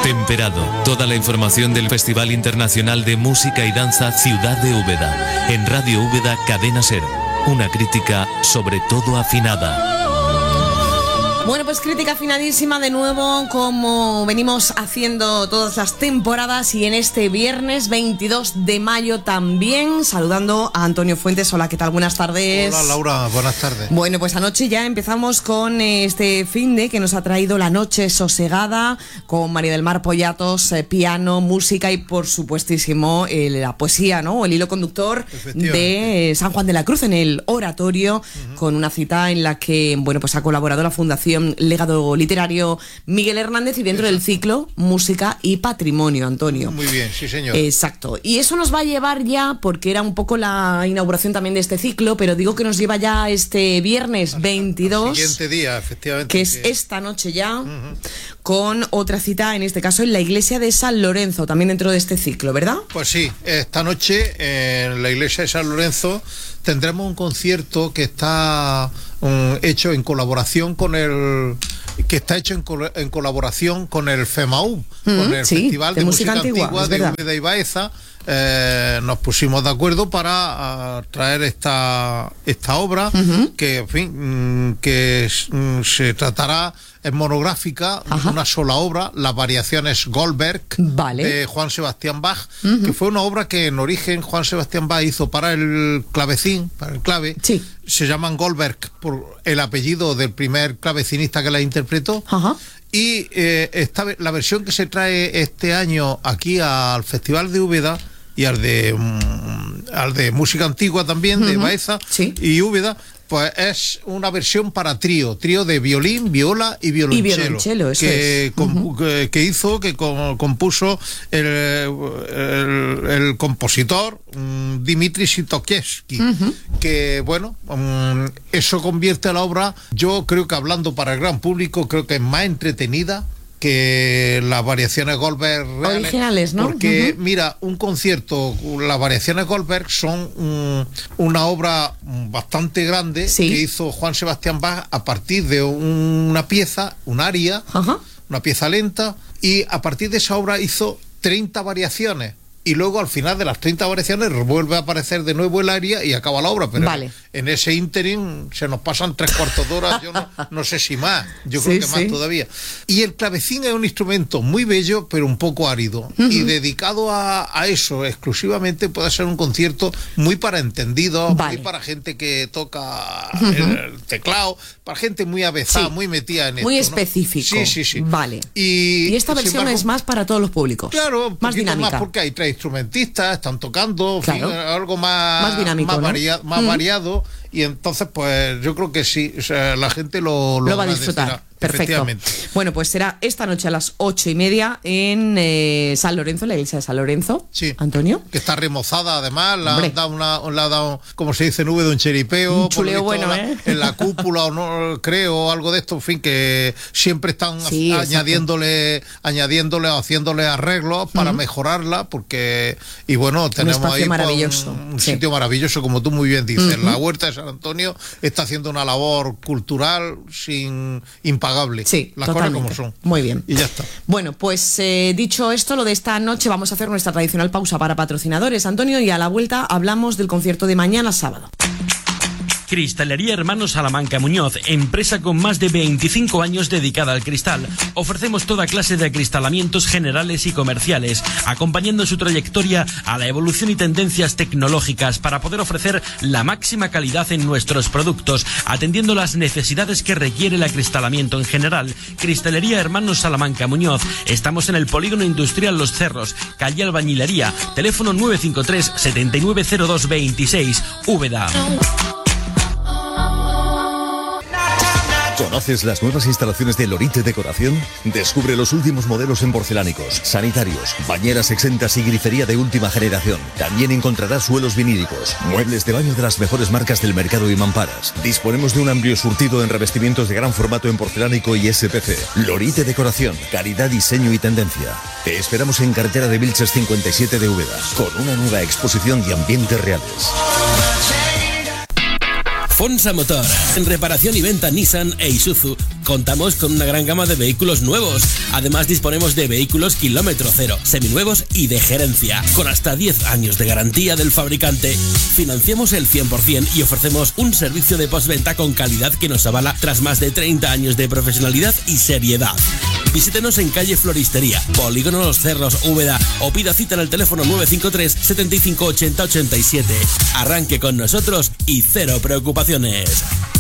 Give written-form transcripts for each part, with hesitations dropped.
Temperado, toda la información del Festival Internacional de Música y Danza Ciudad de Úbeda. En Radio Úbeda, Cadena Ser. Una crítica sobre todo afinada. Bueno, pues crítica afinadísima de nuevo, como venimos haciendo todas las temporadas, y en este viernes 22 de mayo también, saludando a Antonio Fuentes. Hola, ¿qué tal? Buenas tardes. Hola, Laura, buenas tardes. Bueno, pues anoche ya empezamos con este finde que nos ha traído la noche sosegada, con María del Mar Pollatos, piano, música y por supuestísimo la poesía, ¿no? El hilo conductor de San Juan de la Cruz en el oratorio, con una cita en la que, bueno, pues ha colaborado la Fundación Legado Literario Miguel Hernández, y dentro del ciclo Música y Patrimonio, Antonio. Muy bien, sí señor. Exacto. Y eso nos va a llevar ya, porque era un poco la inauguración también de este ciclo, pero digo que nos lleva ya este viernes 22. El siguiente día, efectivamente. Que es esta noche ya, con otra cita, en este caso en la iglesia de San Lorenzo, también dentro de este ciclo, ¿verdad? Pues sí, esta noche en la iglesia de San Lorenzo tendremos un concierto que está hecho en colaboración con el FEMAU, con el Festival de Música Antigua de Úbeda y Baeza. Nos pusimos de acuerdo para traer esta obra, que en fin, se tratará, es monográfica, una sola obra, Las variaciones Goldberg, de Juan Sebastián Bach, que fue una obra que en origen Juan Sebastián Bach hizo para el clavecín, para el clave. Sí. Se llaman Goldberg por el apellido del primer clavecinista que la interpretó. Y la versión que se trae este año aquí al Festival de Úbeda y al de música antigua también, de Baeza y Úbeda, pues es una versión para trío de violín, viola y violonchelo, que compuso el compositor Dmitri Sitokievsky, que bueno, eso convierte a la obra, yo creo que hablando para el gran público, creo que es más entretenida que las variaciones Goldberg originales, ¿no? Porque mira, un concierto, las variaciones Goldberg son una obra bastante grande que hizo Juan Sebastián Bach a partir de una pieza, un aria, una pieza lenta, y a partir de esa obra hizo 30 variaciones. Y luego al final de las 30 variaciones vuelve a aparecer de nuevo el aria y acaba la obra. Pero en ese ínterin se nos pasan 3/4 de hora, yo no sé si más, yo creo que más todavía. Y el clavecín es un instrumento muy bello, pero un poco árido. Y dedicado a eso exclusivamente puede ser un concierto muy para entendidos, muy para gente que toca el teclado, para gente muy avezada, muy metida en esto. Muy específico. Sí. Vale. Y esta versión es más para todos los públicos. Claro, más dinámica. Más porque hay 3 instrumentistas, están tocando, en fin, algo más dinámico, más variado, y entonces pues yo creo que sí, o sea, la gente lo va a disfrutar. Perfecto. Bueno, pues será esta noche a las 8:30 en San Lorenzo, la iglesia de San Lorenzo. Sí. Antonio. Que está remozada, además, le ha dado, como se dice en Úbeda, un cheripeo. Un chuleo bueno, en la cúpula, o no creo, algo de esto, en fin, que siempre están añadiéndole o haciéndole arreglos para mejorarla, porque, y bueno, tenemos un ahí un sitio maravilloso, como tú muy bien dices. La Huerta de San Antonio está haciendo una labor cultural impagable. Sí, las totalmente. Cosas como son. Muy bien. Y ya está. Bueno, pues dicho esto, lo de esta noche, vamos a hacer nuestra tradicional pausa para patrocinadores, Antonio, y a la vuelta hablamos del concierto de mañana sábado. Cristalería Hermanos Salamanca Muñoz, empresa con más de 25 años dedicada al cristal. Ofrecemos toda clase de acristalamientos generales y comerciales, acompañando su trayectoria a la evolución y tendencias tecnológicas para poder ofrecer la máxima calidad en nuestros productos, atendiendo las necesidades que requiere el acristalamiento en general. Cristalería Hermanos Salamanca Muñoz. Estamos en el Polígono Industrial Los Cerros, calle Albañilería, teléfono 953 790226, Úbeda. ¿Conoces las nuevas instalaciones de Lorite Decoración? Descubre los últimos modelos en porcelánicos, sanitarios, bañeras exentas y grifería de última generación. También encontrarás suelos vinílicos, muebles de baño de las mejores marcas del mercado y mamparas. Disponemos de un amplio surtido en revestimientos de gran formato en porcelánico y SPC. Lorite Decoración, calidad, diseño y tendencia. Te esperamos en carretera de Vilches 57 de Úbeda, con una nueva exposición y ambientes reales. Fonsa Motor. En reparación y venta Nissan e Isuzu contamos con una gran gama de vehículos nuevos. Además disponemos de vehículos kilómetro cero, seminuevos y de gerencia, con hasta 10 años de garantía del fabricante. Financiamos el 100% y ofrecemos un servicio de postventa con calidad que nos avala tras más de 30 años de profesionalidad y seriedad. Visítenos en calle Floristería, Polígono Los Cerros, Úbeda, o pida cita en el teléfono 953 75 80 87. Arranque con nosotros y cero preocupaciones.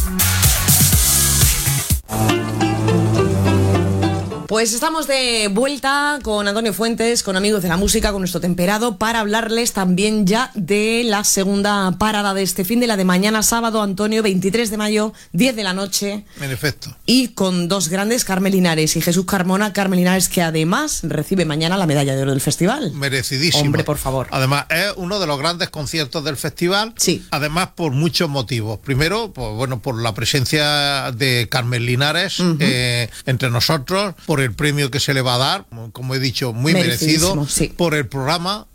Pues estamos de vuelta con Antonio Fuentes, con Amigos de la Música, con nuestro Temperado, para hablarles también ya de la segunda parada de este fin de la de mañana sábado, Antonio, 23 de mayo, 10 de la noche. En efecto. Y con dos grandes, Carmen Linares y Jesús Carmona. Carmen Linares, que además recibe mañana la medalla de oro del festival. Merecidísimo. Hombre, por favor. Además, es uno de los grandes conciertos del festival. Sí. Además, por muchos motivos. Primero, pues bueno, por la presencia de Carmen Linares entre nosotros, por el premio que se le va a dar, como he dicho, muy merecido, sí. Por el programa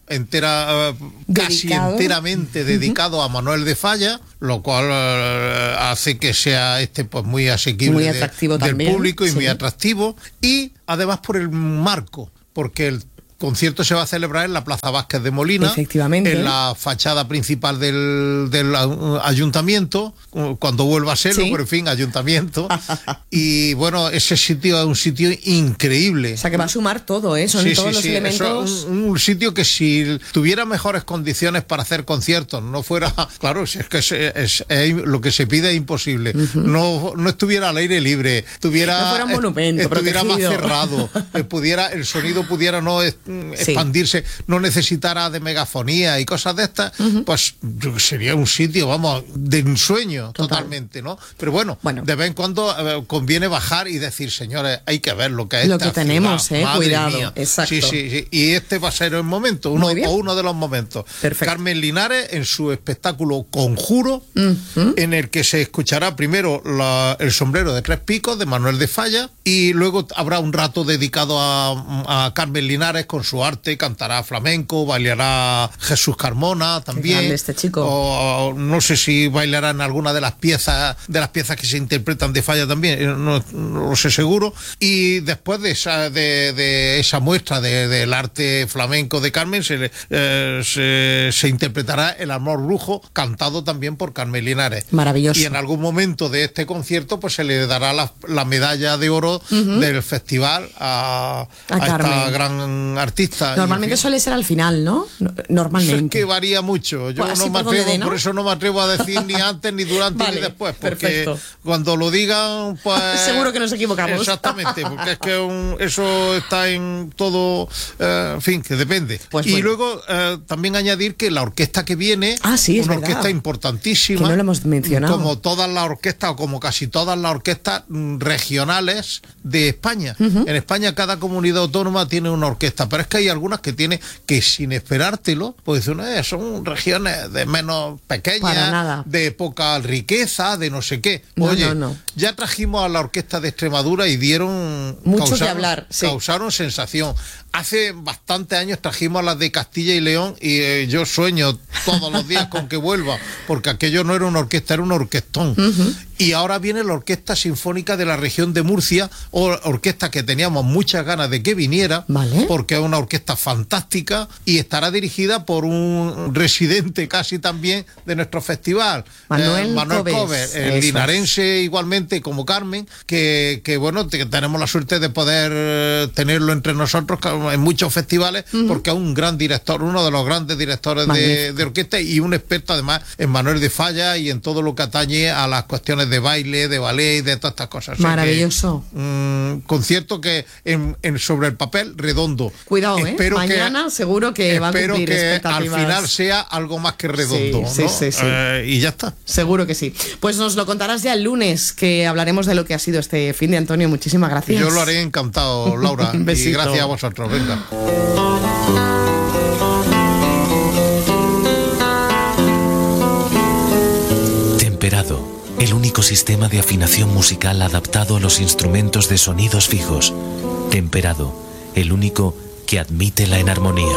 casi enteramente dedicado a Manuel de Falla, lo cual hace que sea pues muy asequible, muy atractivo del también, público y sí. muy atractivo, y además por el marco, porque el concierto se va a celebrar en la Plaza Vázquez de Molina, efectivamente, en la fachada principal del ayuntamiento, cuando vuelva a serlo, sí. Por fin, ayuntamiento. Y bueno, ese sitio es un sitio increíble. O sea, que va a sumar todo, ¿eh? Son todos los elementos. Es un sitio que si tuviera mejores condiciones para hacer conciertos, no fuera, claro, es que lo que se pide es imposible. No estuviera al aire libre, no fuera un monumento, estuviera protegido. más cerrado, el sonido pudiera no expandirse, no necesitara de megafonía y cosas de estas, pues sería un sitio, vamos, de ensueño. Totalmente, ¿no? Pero bueno, de vez en cuando conviene bajar y decir, señores, hay que ver lo que es lo que tenemos, ciudad, cuidado, mía. exacto. Sí, y este va a ser el momento, uno de los momentos. Perfecto. Carmen Linares en su espectáculo Conjuro, en el que se escuchará primero el sombrero de 3 picos de Manuel de Falla, y luego habrá un rato dedicado a Carmen Linares con su arte, cantará flamenco, bailará Jesús Carmona también. Qué grande este chico. O no sé si bailará en alguna de las piezas que se interpretan de Falla también, no lo sé seguro. Y después de esa muestra del arte flamenco de Carmen se interpretará El Amor Brujo, cantado también por Carmen Linares. Maravilloso. Y en algún momento de este concierto pues se le dará la medalla de oro del festival a esta gran artista. Normalmente suele ser al final, ¿no? Normalmente. Es que varía mucho. Yo pues no me atrevo, por eso no me atrevo a decir ni antes, ni durante, ni después. Porque perfecto. Cuando lo digan, pues... Seguro que nos equivocamos. Exactamente, porque es que eso está en todo... en fin, que depende. Pues y bueno. luego también añadir que la orquesta que viene es una verdad. orquesta importantísima. Que no lo hemos mencionado. Como todas las orquestas, o como casi todas las orquestas regionales de España. En España cada comunidad autónoma tiene una orquesta, pero es que hay algunas que tiene que sin esperártelo, pues son regiones de menos pequeñas, de poca riqueza, de no sé qué. Ya trajimos a la orquesta de Extremadura y dieron mucho que hablar, causaron sensación. Hace bastantes años trajimos a las de Castilla y León y yo sueño todos los días con que vuelva, porque aquello no era una orquesta, era un orquestón. Y ahora viene la Orquesta Sinfónica de la región de Murcia, orquesta que teníamos muchas ganas de que viniera, porque es una orquesta fantástica y estará dirigida por un residente casi también de nuestro festival, Manuel Cobes, el linarense igualmente como Carmen, que bueno, tenemos la suerte de poder tenerlo entre nosotros en muchos festivales, porque es un gran director, uno de los grandes directores de orquesta y un experto además en Manuel de Falla y en todo lo que atañe a las cuestiones de baile, de ballet y de todas estas cosas. Maravilloso. Concierto que sobre el papel redondo. Cuidado, mañana seguro que va a cumplir expectativas. Al final sea algo más que redondo, sí. Y ya está. Seguro que sí. Pues nos lo contarás ya el lunes, que hablaremos de lo que ha sido este fin de Antonio. Muchísimas gracias. Yo lo haré encantado, Laura. Un besito. Y gracias a vosotros. Venga. Temperado, el único sistema de afinación musical adaptado a los instrumentos de sonidos fijos. Temperado, el único que admite la enarmonía.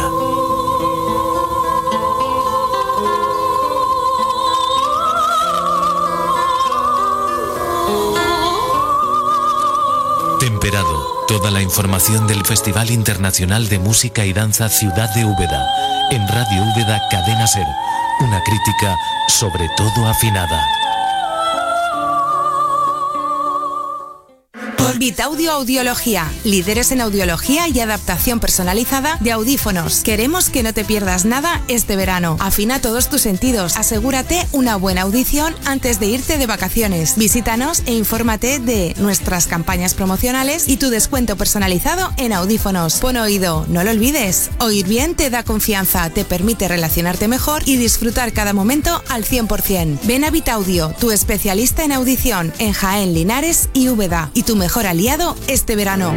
Temperado, toda la información del Festival Internacional de Música y Danza Ciudad de Úbeda. En Radio Úbeda Cadena Ser. Una crítica sobre todo afinada. Vitaudio Audiología, líderes en audiología y adaptación personalizada de audífonos. Queremos que no te pierdas nada este verano. Afina todos tus sentidos, asegúrate una buena audición antes de irte de vacaciones. Visítanos e infórmate de nuestras campañas promocionales y tu descuento personalizado en audífonos. Pon oído, no lo olvides. Oír bien te da confianza, te permite relacionarte mejor y disfrutar cada momento al 100%. Ven a Vitaudio, tu especialista en audición en Jaén, Linares y Úbeda, y tu mejor aliado este verano.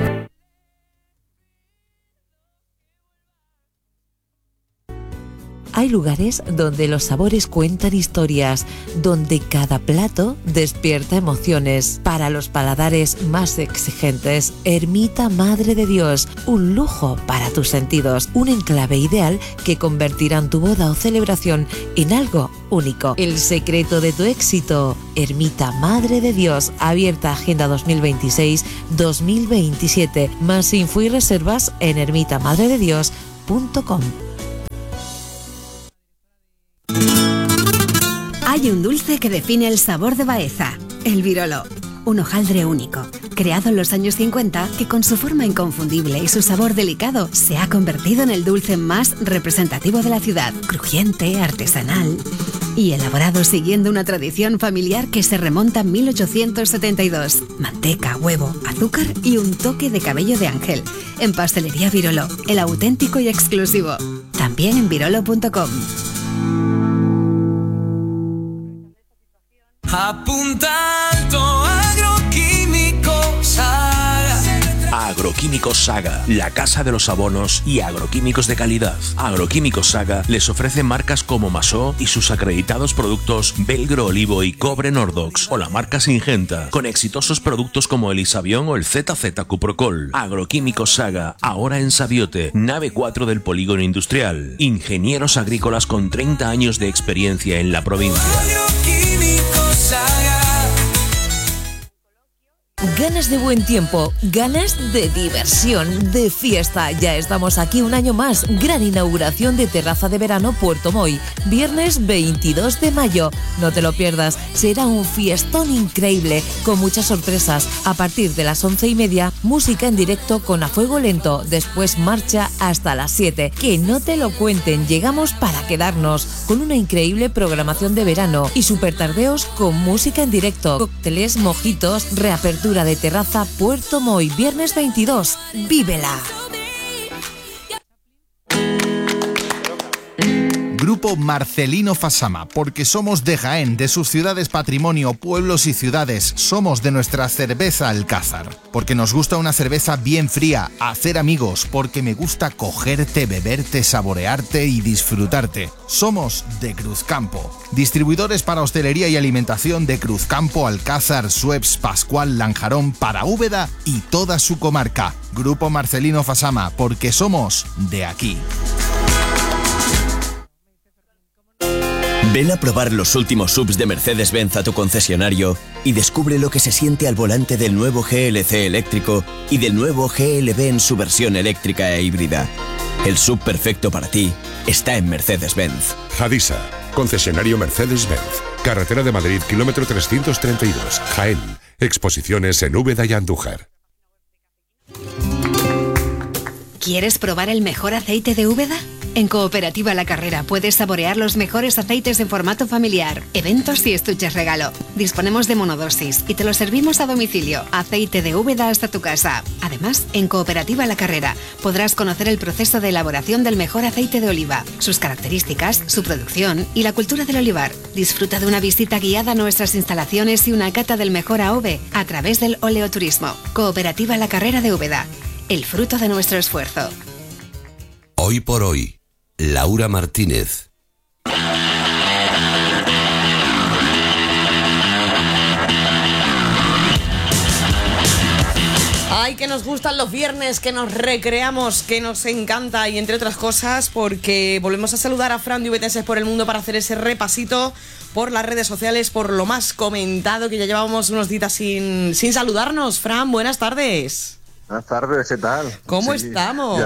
Hay lugares donde los sabores cuentan historias, donde cada plato despierta emociones. Para los paladares más exigentes, Ermita Madre de Dios, un lujo para tus sentidos, un enclave ideal que convertirán tu boda o celebración en algo único. El secreto de tu éxito, Ermita Madre de Dios, abierta Agenda 2026-2027. Más info y reservas en ermitamadrededios.com. Hay un dulce que define el sabor de Baeza, el virolo. Un hojaldre único, creado en los años 50, que con su forma inconfundible y su sabor delicado se ha convertido en el dulce más representativo de la ciudad. Crujiente, artesanal y elaborado siguiendo una tradición familiar que se remonta a 1872. Manteca, huevo, azúcar y un toque de cabello de ángel. En Pastelería Virolo, el auténtico y exclusivo. También en virolo.com. Apunta alto, Agroquímicos Saga. Agroquímicos Saga, la casa de los abonos y agroquímicos de calidad. Agroquímicos Saga les ofrece marcas como Masó y sus acreditados productos Belgro Olivo y Cobre Nordox, o la marca Singenta, con exitosos productos como el Isabión o el ZZ Cuprocol. Agroquímicos Saga, ahora en Sabiote, nave 4 del Polígono Industrial. Ingenieros agrícolas con 30 años de experiencia en la provincia. Ganas de buen tiempo, ganas de diversión, de fiesta. Ya estamos aquí un año más. Gran inauguración de Terraza de Verano Puerto Moy, viernes 22 de mayo. No te lo pierdas, será un fiestón increíble, con muchas sorpresas. A partir de las 11:30, música en directo con A Fuego Lento. Después marcha hasta las 7. Que no te lo cuenten, llegamos para quedarnos, con una increíble programación de verano y super tardeos con música en directo. Cócteles, mojitos, reapertura de Terraza Puerto Moy, viernes 22. ¡Vívela! Grupo Marcelino Fasama, porque somos de Jaén, de sus ciudades patrimonio, pueblos y ciudades. Somos de nuestra cerveza Alcázar, porque nos gusta una cerveza bien fría, hacer amigos, porque me gusta cogerte, beberte, saborearte y disfrutarte. Somos de Cruzcampo, distribuidores para hostelería y alimentación de Cruzcampo, Alcázar, Sueps, Pascual, Lanjarón, para Úbeda y toda su comarca. Grupo Marcelino Fasama, porque somos de aquí. Ven a probar los últimos SUVs de Mercedes-Benz a tu concesionario y descubre lo que se siente al volante del nuevo GLC eléctrico y del nuevo GLB en su versión eléctrica e híbrida. El SUV perfecto para ti está en Mercedes-Benz. Hadisa, concesionario Mercedes-Benz. Carretera de Madrid, kilómetro 332, Jaén. Exposiciones en Úbeda y Andújar. ¿Quieres probar el mejor aceite de Úbeda? En Cooperativa La Carrera puedes saborear los mejores aceites en formato familiar, eventos y estuches regalo. Disponemos de monodosis y te lo servimos a domicilio. Aceite de Úbeda hasta tu casa. Además, en Cooperativa La Carrera podrás conocer el proceso de elaboración del mejor aceite de oliva, sus características, su producción y la cultura del olivar. Disfruta de una visita guiada a nuestras instalaciones y una cata del mejor AOVE a través del oleoturismo. Cooperativa La Carrera de Úbeda. El fruto de nuestro esfuerzo. Hoy por hoy, Laura Martínez. Ay, que nos gustan los viernes, que nos recreamos, que nos encanta y entre otras cosas porque volvemos a saludar a Fran de VTS por el Mundo para hacer ese repasito por las redes sociales, por lo más comentado, que ya llevábamos unos días sin saludarnos. Fran, buenas tardes. Buenas tardes, ¿qué tal? ¿Cómo estamos?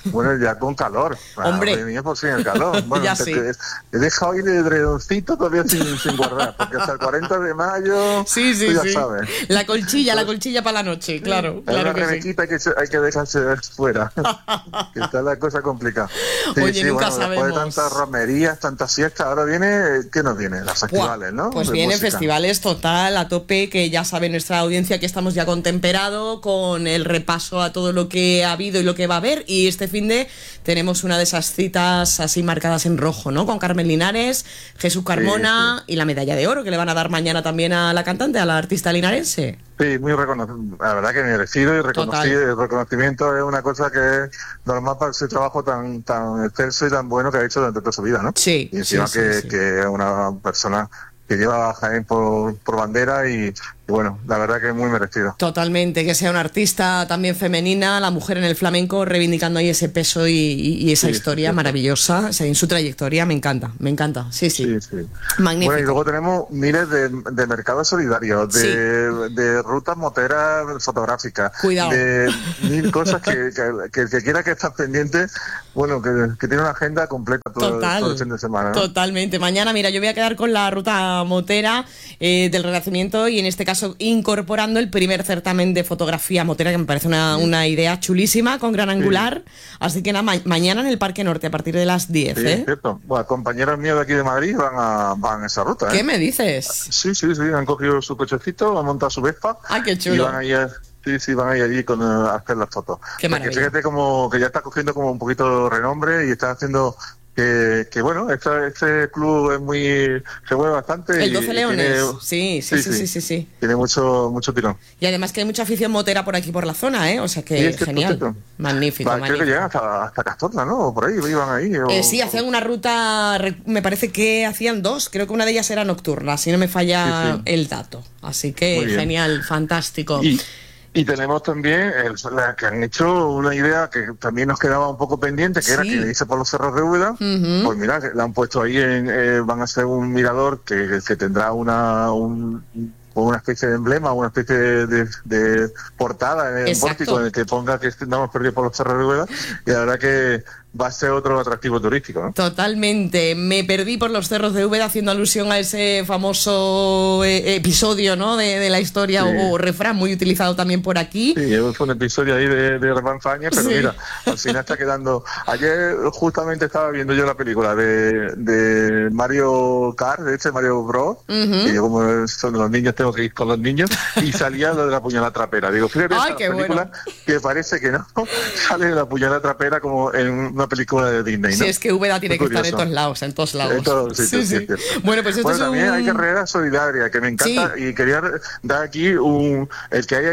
Ya con calor. Hombre. Venía por sin el calor. Bueno, ya sí. He dejado ahí de edredoncito todavía sin guardar, porque hasta el 40 de mayo, sí, tú ya sabes. La colchilla para la noche, claro. Hay una que rebequita que hay que dejarse fuera, que está la cosa complicada. Sí, Oye, nunca bueno, sabemos. Después de tantas romerías, tantas fiestas, ahora viene, ¿qué nos viene? Las festivales, ¿no? Pues de vienen música. festivales total, a tope, que ya sabe nuestra audiencia que estamos ya con Temperado, con el repaso a todo lo que ha habido y lo que va a haber, y este finde tenemos una de esas citas así marcadas en rojo, ¿no? Con Carmen Linares, Jesús Carmona y la medalla de oro que le van a dar mañana también a la cantante, a la artista linarense. Sí, muy reconocido, la verdad que merecido y reconocido. El reconocimiento es una cosa que es normal para ese trabajo tan extenso y tan bueno que ha hecho durante toda su vida, ¿no? Sí. Y encima que es una persona que lleva a Jaén por bandera y bueno, la verdad que es muy merecido. Totalmente, que sea una artista también femenina, la mujer en el flamenco, reivindicando ahí ese peso y esa historia maravillosa, en su trayectoria, me encanta, sí. Magnífico. Bueno, y luego tenemos miles de mercados solidarios, de rutas moteras fotográficas, cuidado, de mil cosas que el que quiera que estar pendiente, bueno, que tiene una agenda completa todo el fin de semana, ¿no? Totalmente. Mañana, mira, yo voy a quedar con la ruta motera del Renacimiento y en este caso incorporando el primer certamen de fotografía motera, que me parece una idea chulísima, con gran angular. Así que nada, mañana en el Parque Norte a partir de las 10. Sí, es cierto. Bueno, compañeros míos de aquí de Madrid van a esa ruta. ¿Qué me dices? Sí, han cogido su cochecito, han montado su Vespa. ¡Ah, qué chulo! Y van a ir... Sí, van a ir allí a hacer las fotos. Qué maravilla. Porque fíjate como que ya está cogiendo como un poquito renombre y está haciendo que bueno, este club se mueve bastante. El 12 Leones, sí. Tiene mucho tirón. Y además que hay mucha afición motera por aquí, por la zona, ¿eh? O sea que genial. Magnífico. Creo que llegan hasta Castilla, ¿no? O por ahí, iban ahí. Sí, hacían una ruta, me parece que hacían dos, creo que una de ellas era nocturna, si no me falla el dato. Así que genial, fantástico. Y tenemos también que han hecho una idea que también nos quedaba un poco pendiente, que era que irse por los cerros de Úbeda. Pues mira, la han puesto ahí, van a hacer un mirador que tendrá una especie de emblema, una especie de portada en el pórtico en el que ponga que estamos perdidos por los cerros de Úbeda, y la verdad que va a ser otro atractivo turístico, ¿no? Totalmente. Me perdí por los cerros de Úbeda, haciendo alusión a ese famoso episodio, ¿no? De la historia o refrán muy utilizado también por aquí. Sí, fue un episodio ahí de Remanfaña, pero mira, al final está quedando... Ayer justamente estaba viendo yo la película de Mario Kart, Mario Bros, y yo como son los niños tengo que ir con los niños, y salía lo de la puñalada trapera. Digo, fíjate, esta película que parece que no, sale la puñalada trapera como en una película de Disney, ¿no? Sí, es que Úbeda tiene que estar en todos lados. Sí. Bueno, pues esto es también hay carrera solidaria, que me encanta, y quería dar aquí el que haya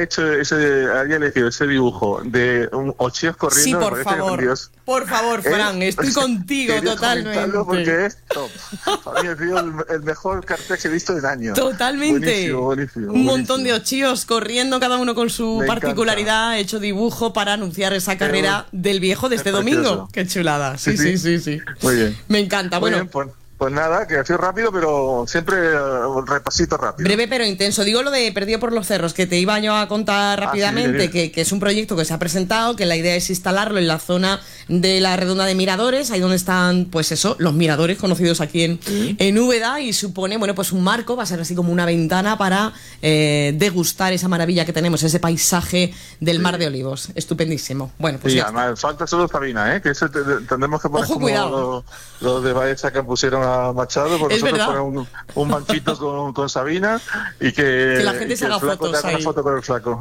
elegido ese dibujo de ochíos corriendo. Sí, por favor, Fran, estoy contigo totalmente. Porque es top. Para mí ha sido el mejor cartel que he visto en años. Totalmente. Buenísimo. Un montón de ochíos corriendo, cada uno con su particularidad, hecho dibujo para anunciar esa carrera del viejo de este domingo. Qué chulada. Sí. Muy bien. Me encanta. Muy bueno. Bien, pues nada, que ha sido rápido, pero siempre un repasito rápido. Breve pero intenso. Digo lo de Perdido por los Cerros, que te iba yo a contar rápidamente, que es un proyecto que se ha presentado, que la idea es instalarlo en la zona de la Redonda de Miradores, ahí donde están, pues eso, los miradores conocidos aquí en Úbeda, y supone, bueno, pues un marco, va a ser así como una ventana para degustar esa maravilla que tenemos, ese paisaje del Mar de Olivos. Estupendísimo. Bueno, pues además, falta solo Sabina, que eso tendremos que poner. Ojo, como los de Baeza que pusieron a Machado, porque nosotros ponemos un banquito con Sabina y que la gente se haga fotos ahí. Una foto con el flaco.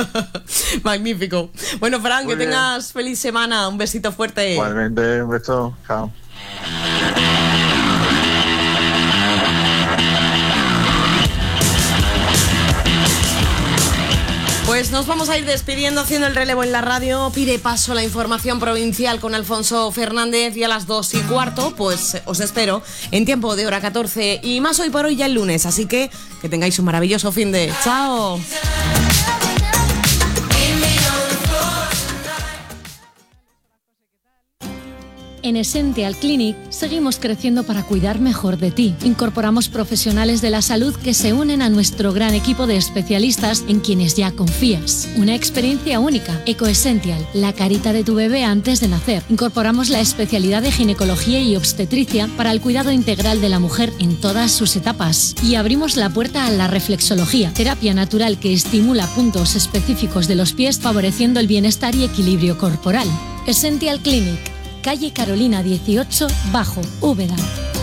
Magnífico. Bueno, Fran, que tengas feliz semana. Un besito fuerte. Igualmente, un beso. Chao. Pues nos vamos a ir despidiendo, haciendo el relevo en la radio. Pide paso la información provincial con Alfonso Fernández, y a las 2:15, pues os espero en tiempo de hora 14 y más hoy por hoy, ya el lunes. Así que tengáis un maravilloso fin de... ¡Chao! En Essential Clinic seguimos creciendo para cuidar mejor de ti. Incorporamos profesionales de la salud que se unen a nuestro gran equipo de especialistas en quienes ya confías. Una experiencia única. EcoEssential, la carita de tu bebé antes de nacer. Incorporamos la especialidad de ginecología y obstetricia para el cuidado integral de la mujer en todas sus etapas. Y abrimos la puerta a la reflexología, terapia natural que estimula puntos específicos de los pies, favoreciendo el bienestar y equilibrio corporal. Essential Clinic, calle Carolina 18, Bajo, Úbeda.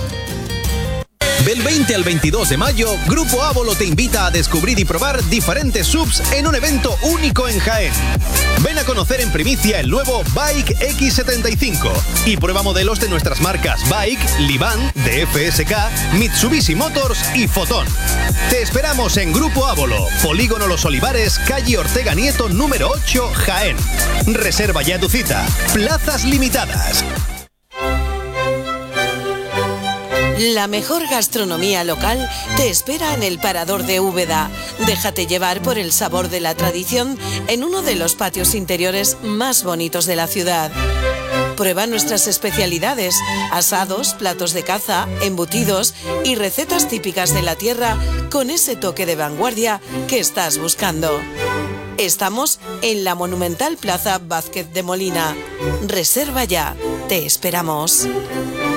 Del 20 al 22 de mayo, Grupo Ávolo te invita a descubrir y probar diferentes SUVs en un evento único en Jaén. Ven a conocer en primicia el nuevo Bike X75 y prueba modelos de nuestras marcas Bike, Livan, DFSK, Mitsubishi Motors y Fotón. Te esperamos en Grupo Ávolo, Polígono Los Olivares, calle Ortega Nieto, número 8, Jaén. Reserva ya tu cita. Plazas limitadas. La mejor gastronomía local te espera en el Parador de Úbeda. Déjate llevar por el sabor de la tradición en uno de los patios interiores más bonitos de la ciudad. Prueba nuestras especialidades, asados, platos de caza, embutidos y recetas típicas de la tierra con ese toque de vanguardia que estás buscando. Estamos en la monumental Plaza Vázquez de Molina. Reserva ya. Te esperamos.